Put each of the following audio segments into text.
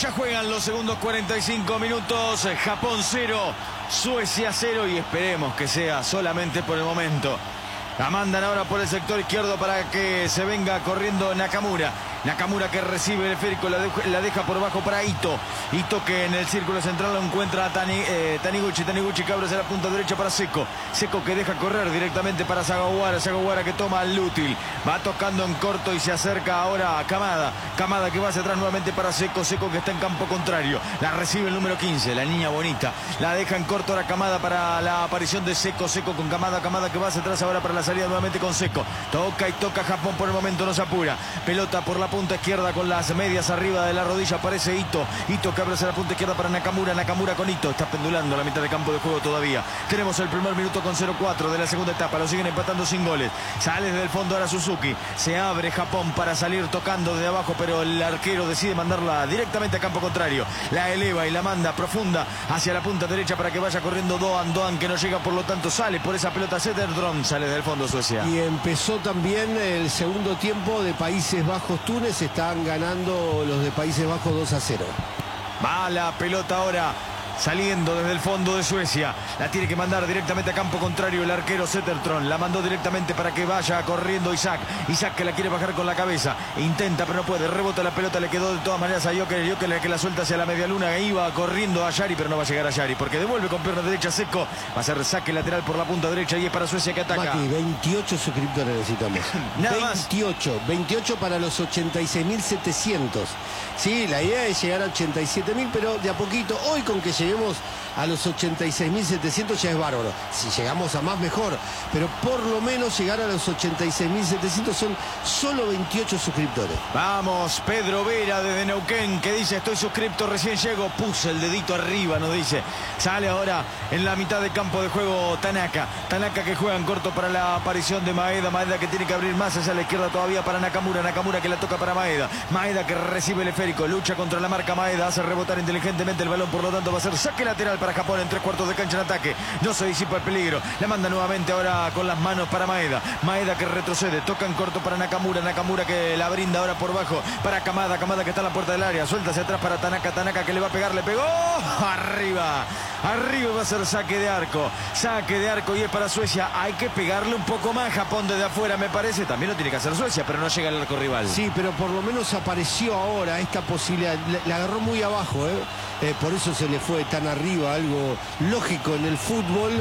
Ya juegan los segundos 45 minutos. Japón 0, Suecia 0 y esperemos que sea solamente por el momento. La mandan ahora por el sector izquierdo para que se venga corriendo Nakamura. Nakamura que recibe el esférico, la deja por bajo para Ito. Ito que en el círculo central lo encuentra a Taniguchi. Taniguchi que abre hacia la punta derecha para Seko. Seko que deja correr directamente para Sugawara. Sugawara que toma al Lútil. Va tocando en corto y se acerca ahora a Kamada. Kamada que va hacia atrás nuevamente para Seko. Seko que está en campo contrario. La recibe el número 15, la niña bonita. La deja en corto ahora Kamada para la aparición de Seko. Seko con Kamada. Kamada que va hacia atrás ahora para la salida nuevamente con Seko. Toca y toca Japón por el momento, no se apura. Pelota por la punta izquierda con las medias arriba de la rodilla. Aparece Ito. Ito que abre hacia la punta izquierda para Nakamura. Nakamura con Ito. Está pendulando la mitad de campo de juego todavía. Tenemos el primer minuto con 0-4 de la segunda etapa. Lo siguen empatando sin goles. Sale desde el fondo ahora Suzuki. Se abre Japón para salir tocando de abajo, pero el arquero decide mandarla directamente a campo contrario. La eleva y la manda profunda hacia la punta derecha para que vaya corriendo Doan. Doan que no llega, por lo tanto sale por esa pelota Zetterström. Sale del fondo Suecia. Y empezó también el segundo tiempo de Países Bajos-Túnez. Están ganando los de Países Bajos 2-0. Va la pelota ahora saliendo desde el fondo de Suecia. La tiene que mandar directamente a campo contrario el arquero Zetterström. La mandó directamente para que vaya corriendo Isaac. Isaac que la quiere bajar con la cabeza. Intenta pero no puede. Rebota la pelota. Le quedó de todas maneras a Joker. Joker que la suelta hacia la media luna. Iba corriendo a Yari pero no va a llegar a Yari porque devuelve con pierna derecha Seko. Va a ser saque lateral por la punta derecha y es para Suecia que ataca. Mati, 28 suscriptores necesitamos. Nada 28. 28 para los 86.700. Sí, la idea es llegar a 87.000, pero de a poquito. Hoy con que lleguemos a los 86.700 ya es bárbaro. Si llegamos a más, mejor. Pero por lo menos llegar a los 86.700 son solo 28 suscriptores. Vamos, Pedro Vera desde Neuquén que dice: estoy suscripto, recién llego. Puse el dedito arriba, nos dice. Sale ahora en la mitad de campo de juego Tanaka. Tanaka que juega en corto para la aparición de Maeda. Maeda que tiene que abrir más hacia la izquierda todavía para Nakamura. Nakamura que la toca para Maeda. Maeda que recibe el esférico. Lucha contra la marca Maeda. Hace rebotar inteligentemente el balón. Por lo tanto va a ser saque lateral para Japón en 3/4 de cancha en ataque. No se disipa el peligro. La manda nuevamente ahora con las manos para Maeda. Maeda que retrocede. Toca en corto para Nakamura. Nakamura que la brinda ahora por bajo para Kamada. Kamada que está en la puerta del área. Suelta hacia atrás para Tanaka. Tanaka que le va a pegar. Le pegó. Arriba. Arriba va a ser saque de arco. Saque de arco y es para Suecia. Hay que pegarle un poco más Japón desde afuera, me parece. También lo tiene que hacer Suecia, pero no llega al arco rival. Sí, pero por lo menos apareció ahora esta posibilidad. La agarró muy abajo, por eso se le fue tan arriba, algo lógico en el fútbol,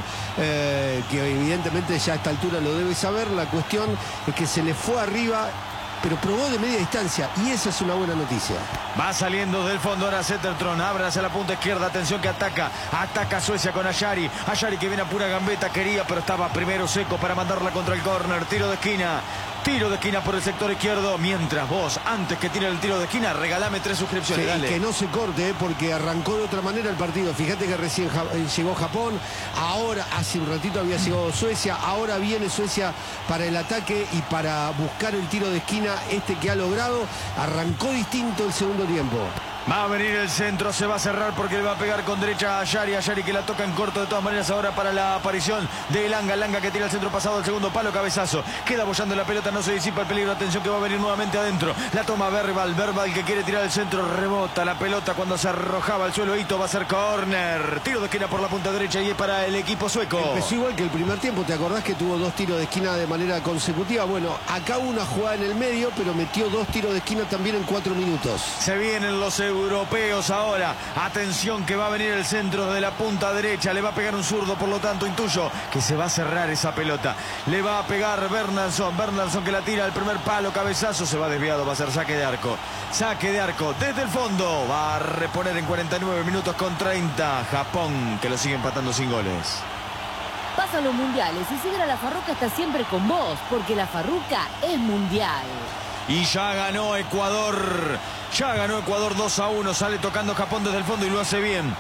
que evidentemente ya a esta altura lo debe saber. La cuestión es que se le fue arriba, pero probó de media distancia y esa es una buena noticia. Va saliendo del fondo ahora Zetterström, abre hacia la punta izquierda, atención que ataca Suecia con Ayari. Ayari que viene a pura gambeta, quería, pero estaba primero Seko para mandarla contra el córner. Tiro de esquina por el sector izquierdo. Mientras vos, antes que tire el tiro de esquina, regalame 3 suscripciones. Sí, dale. que no se corte, porque arrancó de otra manera el partido. Fíjate que recién llegó Japón, ahora hace un ratito había llegado Suecia, ahora viene Suecia para el ataque y para buscar el tiro de esquina que ha logrado. Arrancó distinto el segundo tiempo. Va a venir el centro, se va a cerrar porque le va a pegar con derecha a Ayari. Ayari que la toca en corto de todas maneras ahora para la aparición de Elanga. Elanga que tira el centro pasado al segundo palo, cabezazo. Queda bollando la pelota, no se disipa el peligro. Atención que va a venir nuevamente adentro. La toma Verbal que quiere tirar el centro. Rebota la pelota cuando se arrojaba al suelo. Ito va a ser córner. Tiro de esquina por la punta derecha y es para el equipo sueco. Empezó igual que el primer tiempo. ¿Te acordás que tuvo 2 tiros de esquina de manera consecutiva? Bueno, acá una jugada en el medio, pero metió 2 tiros de esquina también en 4 minutos. Se vienen los europeos ahora. Atención que va a venir el centro de la punta derecha. Le va a pegar un zurdo, por lo tanto intuyo que se va a cerrar esa pelota. Le va a pegar Bernardsson. Bernardsson que la tira al primer palo, cabezazo. Se va desviado, va a ser saque de arco. Saque de arco desde el fondo. Va a reponer en 49 minutos con 30. Japón que lo sigue empatando sin goles. Pasan los mundiales y Sidra La Farruca está siempre con vos, porque La Farruca es mundial. Y ya ganó Ecuador. Ya ganó Ecuador 2-1. Sale tocando Japón desde el fondo y lo hace bien.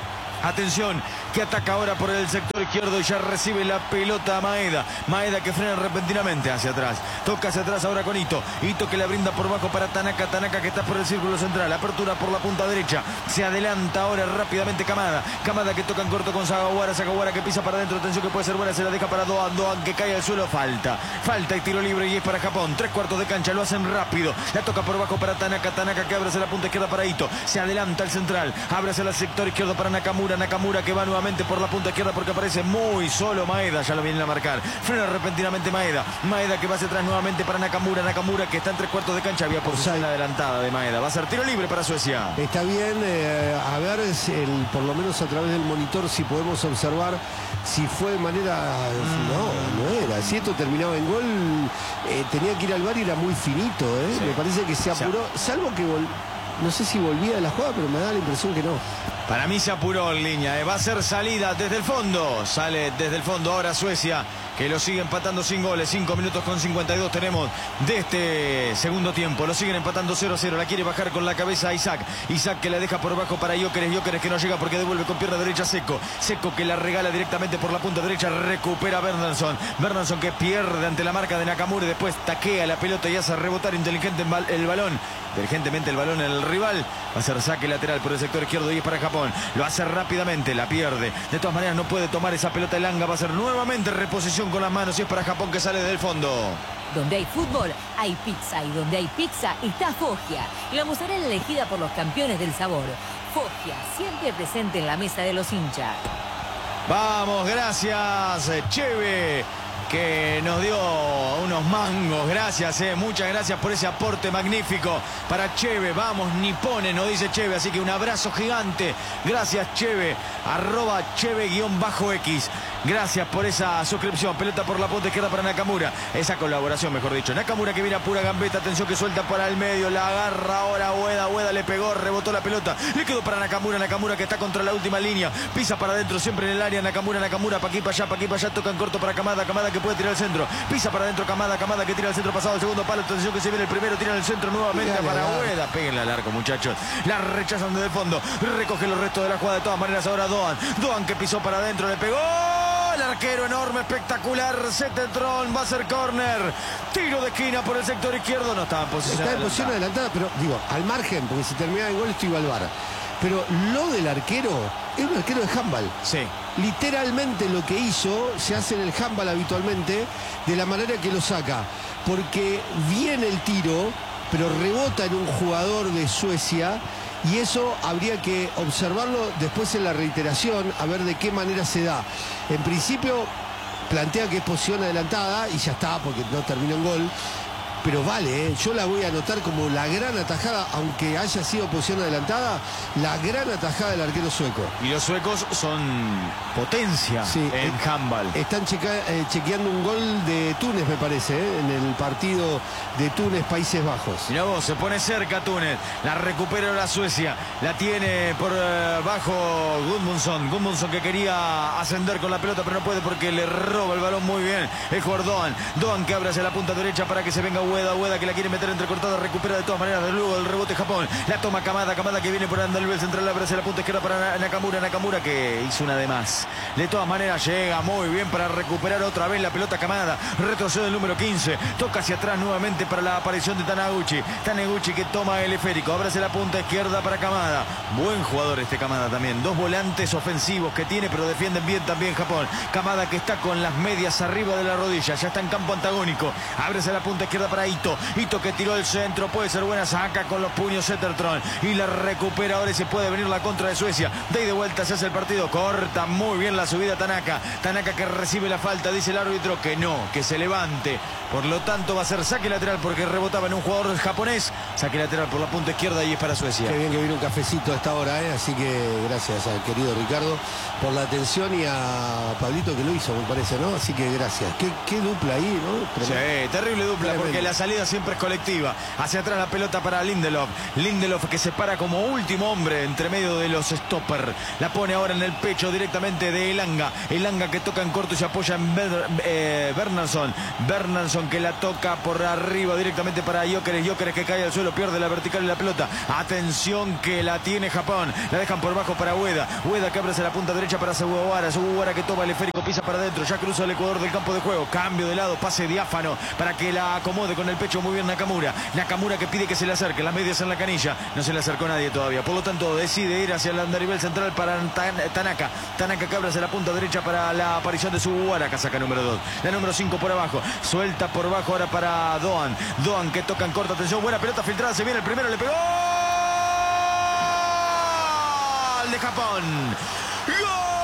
Atención, que ataca ahora por el sector izquierdo y ya recibe la pelota Maeda. Maeda que frena repentinamente hacia atrás. Toca hacia atrás ahora con Ito. Ito que la brinda por bajo para Tanaka. Tanaka que está por el círculo central. Apertura por la punta derecha. Se adelanta ahora rápidamente Kamada. Kamada que toca en corto con Sugawara. Sugawara que pisa para adentro. Atención que puede ser buena. Se la deja para Doan. Doan que cae al suelo. Falta y tiro libre y es para Japón. 3/4 de cancha. Lo hacen rápido. La toca por bajo para Tanaka. Tanaka que abre hacia la punta izquierda para Ito. Se adelanta el central. Abre hacia el sector izquierdo para Nakamura. Nakamura que va nuevamente por la punta izquierda porque aparece muy solo Maeda. Ya lo vienen a marcar. Frena repentinamente Maeda. Maeda que va hacia atrás nuevamente para Nakamura. Nakamura que está en 3/4 de cancha. Había posición adelantada de Maeda. Va a ser tiro libre para Suecia. Está bien, a ver, por lo menos a través del monitor, si podemos observar si fue de manera... No era. Si esto terminaba en gol, tenía que ir al VAR y era muy finito. Sí. Me parece que se apuró, salvo que... No sé si volvía de la jugada, pero me da la impresión que no. Para mí se apuró en línea. Va a ser salida desde el fondo. Sale desde el fondo ahora Suecia, que lo sigue empatando sin goles. 5 minutos con 52 tenemos de este segundo tiempo. Lo siguen empatando 0-0. La quiere bajar con la cabeza a Isaac. Isaac que la deja por bajo para Gyökeres. Gyökeres que no llega porque devuelve con pierna derecha Seco. Seco que la regala directamente por la punta derecha. Recupera Bernardsson. Bernardsson que pierde ante la marca de Nakamura. Después taquea la pelota y hace rebotar inteligentemente el balón en el rival. Va a ser saque lateral por el sector izquierdo y es para Japón. Lo hace rápidamente, la pierde. De todas maneras no puede tomar esa pelota el Langa. Va a ser nuevamente reposición con las manos y es para Japón que sale del fondo. Donde hay fútbol, hay pizza. Y donde hay pizza, está Foggia. La mozzarella elegida por los campeones del sabor. Foggia, siempre presente en la mesa de los hinchas. Vamos, gracias, Cheve, que nos dio unos mangos. Gracias, muchas gracias por ese aporte magnífico para Cheve. Vamos, Nipones, nos dice Cheve, así que un abrazo gigante. Gracias, Cheve, @Cheve_X. Gracias por esa suscripción. Pelota por la punta izquierda para Nakamura. Esa colaboración, mejor dicho. Nakamura que viene a pura gambeta. Atención que suelta para el medio. La agarra ahora Ueda. Ueda le pegó, rebotó la pelota. Le quedó para Nakamura. Nakamura que está contra la última línea. Pisa para adentro, siempre en el área. Nakamura, pa' aquí, pa' allá. Toca en corto para Kamada. Kamada que puede tirar al centro. Pisa para adentro Kamada. Kamada que tira al centro pasado el segundo palo. Atención que se viene el primero. Tira al centro nuevamente para Ueda. Péguenle al arco, muchachos. La rechazan desde el fondo. Recoge los restos de la jugada. De todas maneras ahora Doan. Doan que pisó para adentro. Le pegó. El arquero enorme, espectacular. Zetterström va a ser córner. Tiro de esquina por el sector izquierdo. No estaba en posición adelantada. Está en posición adelantada, pero digo, al margen, porque si terminaba en gol esto iba al VAR. Pero lo del arquero es un arquero de handball. Sí. Literalmente lo que hizo se hace en el handball habitualmente de la manera que lo saca. Porque viene el tiro, pero rebota en un jugador de Suecia. Y eso habría que observarlo después en la reiteración, a ver de qué manera se da. En principio plantea que es posición adelantada y ya está, porque no terminó en gol. Pero vale, yo la voy a anotar como la gran atajada, aunque haya sido posición adelantada, la gran atajada del arquero sueco. Y los suecos son potencia en handball. Están chequeando un gol de Túnez, me parece, en el partido de Túnez, Países Bajos. Mirá vos, se pone cerca Túnez, la recupera la Suecia, la tiene por bajo Gudmundsson. Gudmundsson que quería ascender con la pelota, pero no puede porque le roba el balón muy bien el jugador Doan. Doan que abre hacia la punta derecha para que se venga Ueda que la quiere meter entrecortada, recupera de todas maneras de luego el rebote Japón. La toma Kamada que viene por el central, abre hacia la punta izquierda para Nakamura que hizo una de más. De todas maneras llega muy bien para recuperar otra vez la pelota Kamada. Retrocede el número 15, toca hacia atrás nuevamente para la aparición de Taniguchi que toma el esférico, abre hacia la punta izquierda para Kamada. Buen jugador este Kamada también. Dos volantes ofensivos que tiene, pero defienden bien también Japón. Kamada que está con las medias arriba de la rodilla, ya está en campo antagónico. Abre hacia la punta izquierda para Ito que tiró el centro, puede ser buena, saca con los puños Zetterström y la recupera ahora y se puede venir la contra de Suecia. De ahí de vuelta se hace el partido, corta muy bien la subida Tanaka que recibe la falta, dice el árbitro que no, que se levante, por lo tanto va a ser saque lateral porque rebotaba en un jugador japonés. Saque lateral por la punta izquierda y es para Suecia. Qué bien que vino un cafecito a esta hora, así que gracias al querido Ricardo por la atención y a Pablito que lo hizo, me parece, ¿no? Así que gracias. Qué dupla ahí, ¿no? Sí, terrible dupla, porque la la salida siempre es colectiva. Hacia atrás la pelota para Lindelof. Lindelof que se para como último hombre entre medio de los stopper. La pone ahora en el pecho directamente de Elanga. Elanga que toca en corto y se apoya en Bernardsson. Bernardsson que la toca por arriba directamente para Gyökeres. Gyökeres que cae al suelo, pierde la vertical y la pelota. Atención que la tiene Japón. La dejan por bajo para Ueda. Ueda que abre hacia la punta derecha para Sugawara. Sugawara que toma el esférico, pisa para adentro. Ya cruza el ecuador del campo de juego. Cambio de lado, pase diáfano para que la acomode con el pecho muy bien Nakamura. Nakamura que pide que se le acerque. Las medias en la canilla. No se le acercó nadie todavía. Por lo tanto decide ir hacia el andarivel central para Tanaka. Tanaka que abre hacia la punta derecha para la aparición de Sugawara. Casaca número 2. La número 5 por abajo. Suelta por bajo ahora para Doan. Doan que toca en corta. Atención, buena pelota filtrada. Se viene el primero, le pegó. ¡Gol de Japón! ¡Gol!